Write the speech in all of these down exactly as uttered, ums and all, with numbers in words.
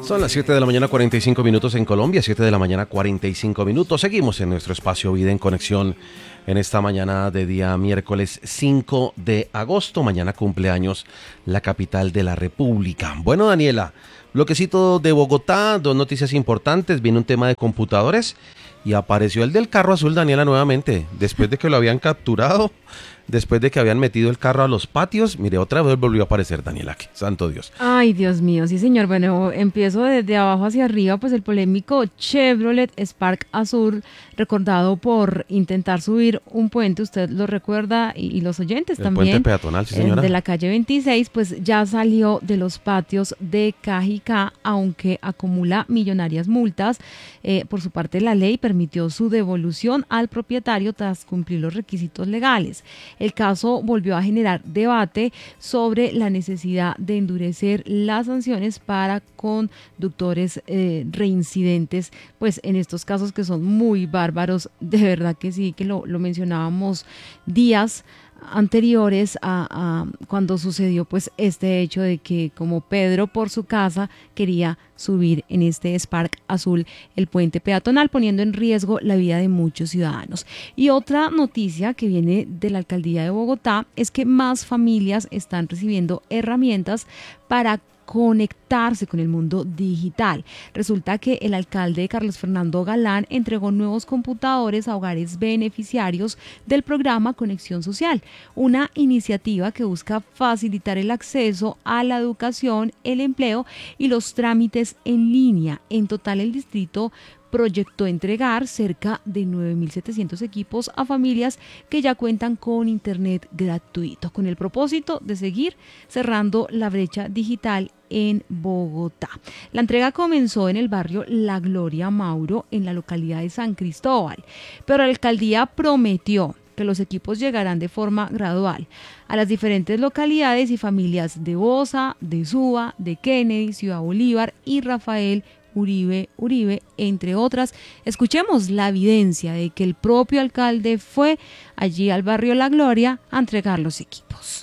Son las siete de la mañana, cuarenta y cinco minutos en Colombia, siete de la mañana, cuarenta y cinco minutos. Seguimos en nuestro espacio Vida en Conexión en esta mañana de día miércoles cinco de agosto. Mañana cumpleaños la capital de la República. Bueno, Daniela, bloquecito de Bogotá, dos noticias importantes. Viene un tema de computadores y apareció el del carro azul, Daniela, nuevamente. Después de que lo habían capturado, después de que habían metido el carro a los patios, mire, otra vez volvió a aparecer, Daniela, que santo Dios. Ay, Dios mío, sí señor. Bueno, empiezo desde abajo hacia arriba, pues el polémico Chevrolet Spark Azul, recordado por intentar subir un puente, usted lo recuerda, y, y los oyentes el también. El puente peatonal, sí señora. De la calle veintiséis, pues ya salió de los patios de Cajicá, aunque acumula millonarias multas. Eh, por su parte, la ley permitió su devolución al propietario tras cumplir los requisitos legales. El caso volvió a generar debate sobre la necesidad de endurecer las sanciones para conductores eh, reincidentes, pues en estos casos que son muy bárbaros, de verdad que sí, que lo, lo mencionábamos días anteriores a, a cuando sucedió pues este hecho de que como Pedro por su casa quería subir en este Spark azul el puente peatonal, poniendo en riesgo la vida de muchos ciudadanos. Y otra noticia que viene de la alcaldía de Bogotá es que más familias están recibiendo herramientas para conectarse con el mundo digital. Resulta que el alcalde Carlos Fernando Galán entregó nuevos computadores a hogares beneficiarios del programa Conexión Social, una iniciativa que busca facilitar el acceso a la educación, el empleo y los trámites en línea. En total, el distrito proyectó entregar cerca de nueve mil setecientos equipos a familias que ya cuentan con internet gratuito, con el propósito de seguir cerrando la brecha digital en Bogotá. La entrega comenzó en el barrio La Gloria Mauro, en la localidad de San Cristóbal, pero la alcaldía prometió que los equipos llegarán de forma gradual a las diferentes localidades y familias de Bosa, de Suba, de Kennedy, Ciudad Bolívar y Rafael Uribe Uribe, entre otras. Escuchemos la evidencia de que el propio alcalde fue allí al barrio La Gloria a entregar los equipos.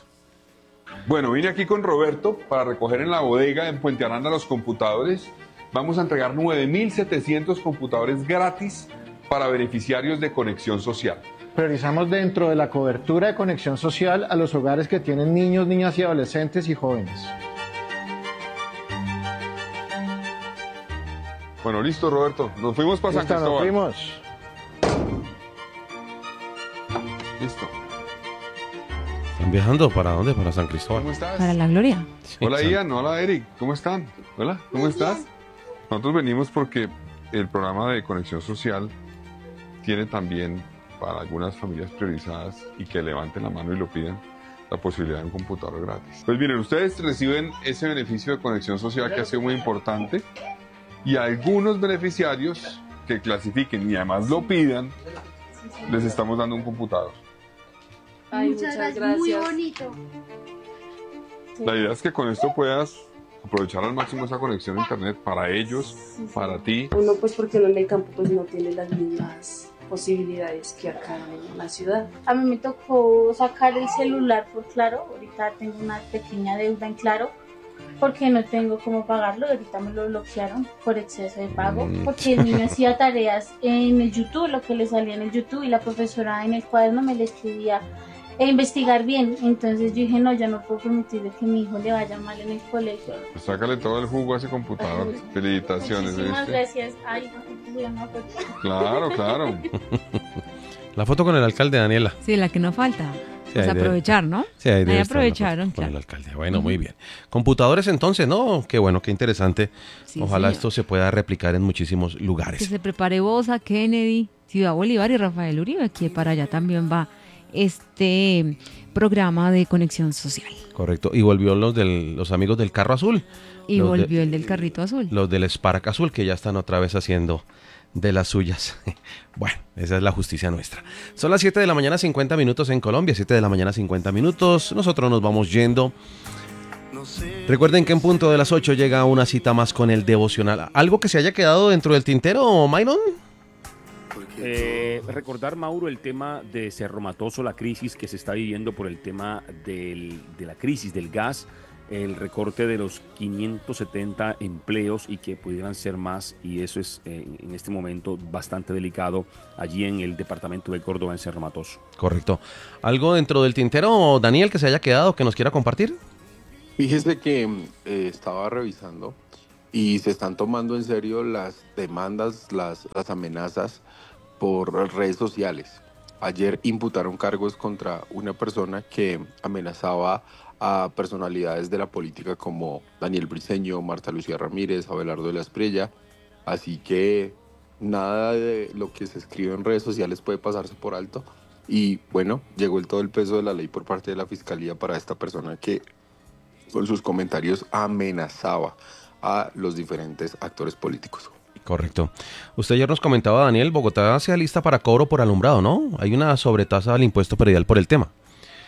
Bueno, vine aquí con Roberto para recoger en la bodega en Puente Aranda los computadores. Vamos a entregar nueve mil setecientos computadores gratis para beneficiarios de Conexión Social. Priorizamos dentro de la cobertura de Conexión Social a los hogares que tienen niños, niñas y adolescentes y jóvenes. Bueno, listo, Roberto. Nos fuimos para San Cristóbal. Nos fuimos. Listo. ¿Están viajando para dónde? Para San Cristóbal. ¿Cómo estás? Para La Gloria. Sí, hola, Ian. Hola, Eric. ¿Cómo están? Hola, ¿cómo estás? Nosotros venimos porque el programa de Conexión Social tiene también para algunas familias priorizadas y que levanten la mano y lo pidan, la posibilidad de un computador gratis. Pues miren, ustedes reciben ese beneficio de Conexión Social que ha sido muy importante. Y a algunos beneficiarios que clasifiquen y además lo pidan, les estamos dando un computador. Ay, muchas, muchas gracias. Muy bonito. La idea es que con esto puedas aprovechar al máximo esa conexión a internet para ellos, sí, sí. Para ti. Uno pues porque uno en el campo pues no tiene las mismas posibilidades que acá en la ciudad. A mí me tocó sacar el celular por Claro. Ahorita tengo una pequeña deuda en Claro, porque no tengo cómo pagarlo. Ahorita me lo bloquearon por exceso de pago, porque el niño hacía tareas en el YouTube, lo que le salía en el YouTube, y la profesora en el cuaderno me le escribía e investigar bien. Entonces yo dije, no, yo no puedo permitir que mi hijo le vaya mal en el colegio. Pues sácale todo el jugo a ese computador. Ay, felicitaciones. Muchísimas ¿viste? Gracias. Ay, no, claro, claro. La foto con el alcalde, Daniela. Sí, la que no falta. Sí, pues aprovechar, ¿no? Sí, ahí, ahí aprovecharon, con claro. el alcalde. Bueno, uh-huh. Muy bien. Computadores entonces, ¿no? Qué bueno, qué interesante. Sí, ojalá señor. Esto se pueda replicar en muchísimos lugares. Que se prepare Bosa, Kennedy, Ciudad Bolívar y Rafael Uribe, que para allá también va este programa de Conexión Social. Correcto. Y volvió los del, los amigos del carro azul. Y volvió de, el del carrito azul. Los del Spark azul, que ya están otra vez haciendo de las suyas. Bueno, esa es la justicia nuestra. Son las siete de la mañana, cincuenta minutos en Colombia, siete de la mañana, cincuenta minutos. Nosotros nos vamos yendo. Recuerden que en punto de las ocho llega una cita más con el devocional. ¿Algo que se haya quedado dentro del tintero, Myron? Eh, recordar, Mauro, el tema de Cerro Matoso, la crisis que se está viviendo por el tema del, de la crisis del gas. el recorte de los quinientos setenta empleos y que pudieran ser más, y eso es eh, en este momento bastante delicado allí en el departamento de Córdoba, en Cerro Matoso. Correcto. ¿Algo dentro del tintero, Daniel, que se haya quedado, que nos quiera compartir? Fíjese que eh, estaba revisando y se están tomando en serio las demandas, las, las amenazas por redes sociales. Ayer imputaron cargos contra una persona que amenazaba a personalidades de la política como Daniel Briceño, Marta Lucía Ramírez, Abelardo de la Espriella. Así que nada de lo que se escribe en redes sociales puede pasarse por alto. Y bueno, llegó el todo el peso de la ley por parte de la Fiscalía para esta persona que con sus comentarios amenazaba a los diferentes actores políticos. Correcto. Usted ayer nos comentaba, Daniel, Bogotá se alista para cobro por alumbrado, ¿no? Hay una sobretasa al impuesto predial por el tema.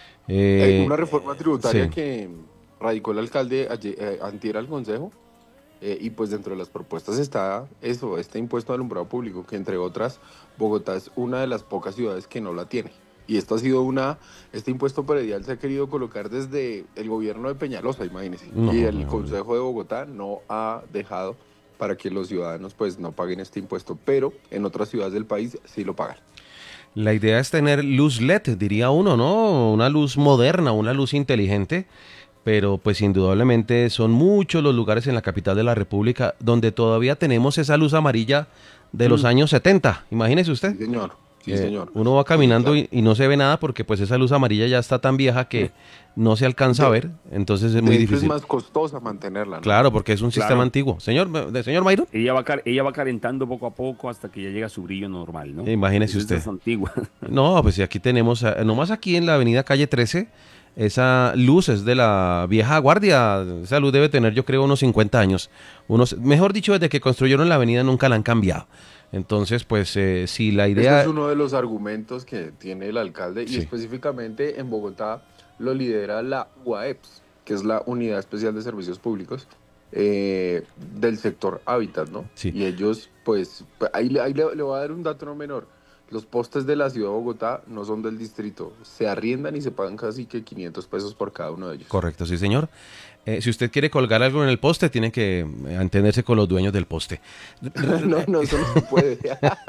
Eh, Hay una reforma tributaria sí. que radicó el alcalde ayer, eh, antier al Consejo, eh, y pues dentro de las propuestas está eso, este impuesto al alumbrado público, que entre otras, Bogotá es una de las pocas ciudades que no la tiene. Y esto ha sido una, este impuesto predial se ha querido colocar desde el gobierno de Peñalosa, imagínense. No, y el no, Consejo de Bogotá no ha dejado para que los ciudadanos pues no paguen este impuesto, pero en otras ciudades del país sí lo pagan. La idea es tener luz L E D, diría uno, ¿no? Una luz moderna, una luz inteligente, pero pues indudablemente son muchos los lugares en la capital de la República donde todavía tenemos esa luz amarilla de los Mm. años setenta, imagínese usted. Sí, señor. Sí, Eh, señor. uno va caminando Sí, claro. y, y no se ve nada porque pues esa luz amarilla ya está tan vieja que no se alcanza a ver, entonces es muy De hecho, difícil. es más costosa mantenerla, ¿no? Claro, porque es un Claro. sistema antiguo. Señor, de señor Mayron. Ella va, car- ella va calentando poco a poco hasta que ya llega a su brillo normal, ¿no? Imagínese Esa usted. Es antigua. No, pues sí, aquí tenemos, eh, nomás aquí en la avenida Calle trece, esa luz es de la vieja guardia. Esa luz debe tener, yo creo, unos cincuenta años. Unos, mejor dicho, desde que construyeron la avenida nunca la han cambiado. Entonces, pues, eh, si la Este idea... es uno de los argumentos que tiene el alcalde Sí. y específicamente en Bogotá lo lidera la U A E P S, que es la Unidad Especial de Servicios Públicos eh, del sector hábitat, ¿no? Sí. Y ellos, pues, pues, ahí, le- ahí le, le voy a dar un dato no menor. Los postes de la ciudad de Bogotá no son del distrito, se arriendan y se pagan casi que quinientos pesos por cada uno de ellos. Correcto, sí, señor. Eh, si usted quiere colgar algo en el poste, tiene que eh, entenderse con los dueños del poste. No, no, eso no se puede.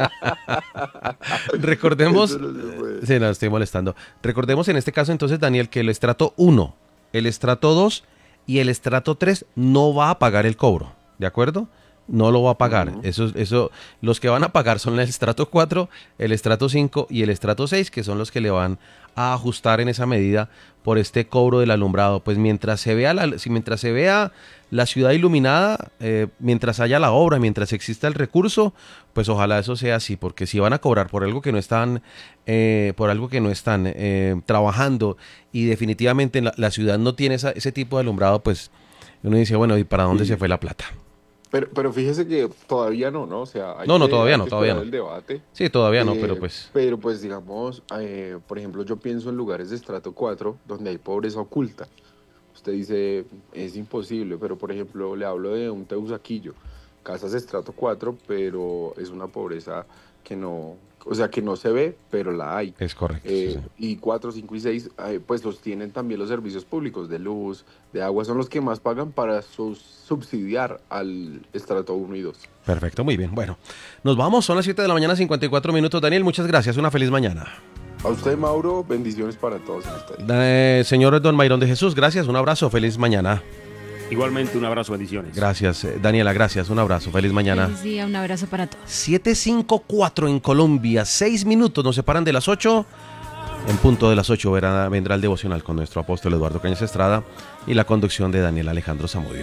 Recordemos, Eso no se puede. sí, no, estoy molestando. Recordemos en este caso entonces, Daniel, que el estrato uno, el estrato dos y el estrato tres no va a pagar el cobro, ¿de acuerdo? No lo va a pagar. Ujú. Eso, eso, los que van a pagar son el estrato cuatro, el estrato cinco y el estrato seis, que son los que le van a ajustar en esa medida por este cobro del alumbrado. Pues mientras se vea la, si mientras se vea la ciudad iluminada, eh, mientras haya la obra, mientras exista el recurso, pues ojalá eso sea así, porque si van a cobrar por algo que no están, eh, por algo que no están eh, trabajando y definitivamente la, la ciudad no tiene esa- ese tipo de alumbrado, pues uno dice, bueno, ¿y para dónde Sí. se fue la plata? Pero, pero fíjese que todavía no, ¿no? O sea, hay No, no, que- todavía hay no, que todavía esperar no. el debate. Sí, todavía no, Eh, pero pues... Pero pues digamos, eh, por ejemplo, yo pienso en lugares de estrato cuatro donde hay pobreza oculta. Usted dice, es imposible, pero por ejemplo, le hablo de un Teusaquillo, casas de estrato cuatro, pero es una pobreza que no, o sea, que no se ve, pero la hay. Es correcto. sí, Eh, sí. y cuatro, cinco y seis, eh, pues los tienen también los servicios públicos de luz, de agua, son los que más pagan para sus- subsidiar al estrato uno y dos. Perfecto, muy bien. Bueno, nos vamos, son las siete de la mañana, cincuenta y cuatro minutos. Daniel, muchas gracias, una feliz mañana. A usted, Mauro, bendiciones para todos en esta día. Eh, señor Don Mayrón de Jesús, gracias, un abrazo, feliz mañana. Igualmente, un abrazo, bendiciones. Gracias, eh, Daniela, gracias, un abrazo, feliz mañana. Feliz día, un abrazo para todos. siete cincuenta y cuatro en Colombia, seis minutos, nos separan de las ocho. En punto de las ocho verá- vendrá el devocional con nuestro apóstol Eduardo Cañas Estrada y la conducción de Daniel Alejandro Zamudio.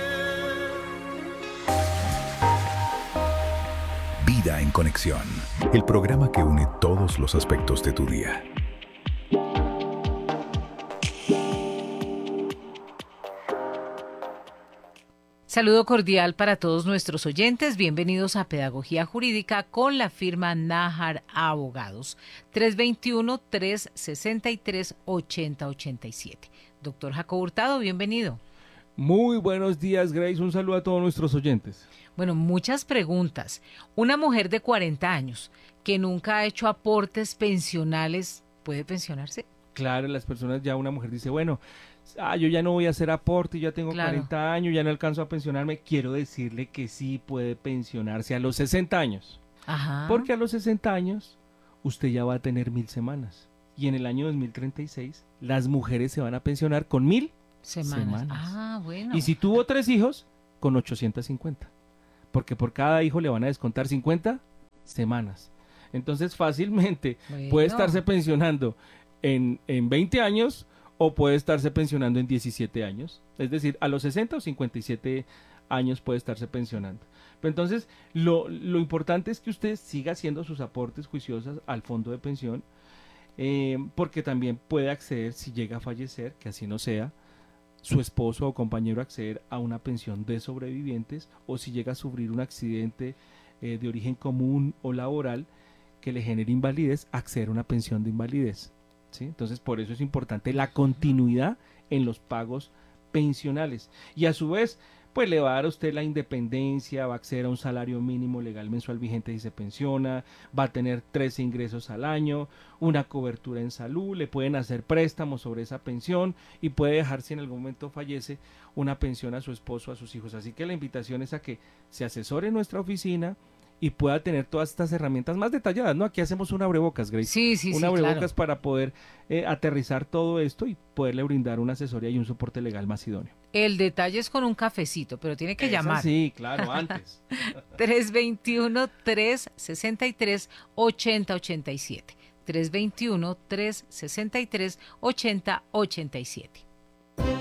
Vida en Conexión, el programa que une todos los aspectos de tu día. Saludo cordial para todos nuestros oyentes. Bienvenidos a Pedagogía Jurídica con la firma Nájar Abogados. tres dos uno, tres seis tres, ocho cero ocho siete. Doctor Jacob Hurtado, bienvenido. Muy buenos días, Grace. Un saludo a todos nuestros oyentes. Bueno, muchas preguntas. Una mujer de cuarenta años que nunca ha hecho aportes pensionales, ¿puede pensionarse? Claro, las personas, ya una mujer dice, bueno, ah, yo ya no voy a hacer aporte, ya tengo Claro. cuarenta años, ya no alcanzo a pensionarme, quiero decirle que sí puede pensionarse a los sesenta años. Ajá. Porque a los sesenta años usted ya va a tener mil semanas. Y en el año dos mil treinta y seis las mujeres se van a pensionar con mil Semanas. semanas. Ah, bueno. Y si tuvo tres hijos, con ochocientos cincuenta. Porque por cada hijo le van a descontar cincuenta semanas. Entonces fácilmente Bueno. puede estarse pensionando en, en veinte años o puede estarse pensionando en diecisiete años. Es decir, a los sesenta o cincuenta y siete años puede estarse pensionando. Pero entonces, lo, lo importante es que usted siga haciendo sus aportes juiciosos al fondo de pensión, eh, porque también puede acceder, si llega a fallecer, que así no sea, su esposo o compañero acceder a una pensión de sobrevivientes, o si llega a sufrir un accidente eh, de origen común o laboral que le genere invalidez, acceder a una pensión de invalidez. ¿Sí? Entonces, por eso es importante la continuidad en los pagos pensionales. Y a su vez, pues le va a dar a usted la independencia, va a acceder a un salario mínimo legal mensual vigente si se pensiona, va a tener tres ingresos al año, una cobertura en salud, le pueden hacer préstamos sobre esa pensión y puede dejar, si en algún momento fallece, una pensión a su esposo, a sus hijos. Así que la invitación es a que se asesore en nuestra oficina y pueda tener todas estas herramientas más detalladas, ¿no? Aquí hacemos un abrebocas, Grace. Sí, sí, un sí, abrebocas claro. para poder eh, aterrizar todo esto y poderle brindar una asesoría y un soporte legal más idóneo. El detalle es con un cafecito, pero tiene que Esa llamar. Sí, claro, antes. tres dos uno, tres seis tres, ocho cero ocho siete. tres dos uno, tres seis tres, ocho cero ocho siete.